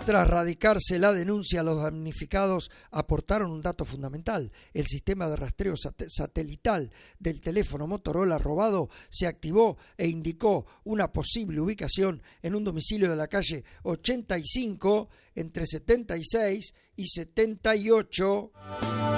Tras radicarse la denuncia, los damnificados aportaron un dato fundamental. El sistema de rastreo satelital del teléfono Motorola robado se activó e indicó una posible ubicación en un domicilio de la calle 85 entre 76 y 78.